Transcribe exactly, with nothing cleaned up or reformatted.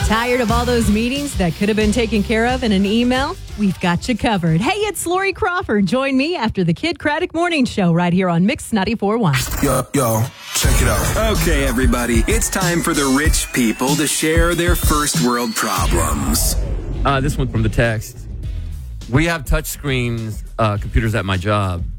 Tired of all those meetings that could have been taken care of in an email? We've got you covered. Hey, it's Lori Crawford. Join me after the Kid Craddock Morning Show right here on Mix ninety-four point one. Yo, yo, check it out. Okay, everybody, it's time for the rich people to share their first world problems. Uh, this one from the text. We have touch screens, uh, computers at my job.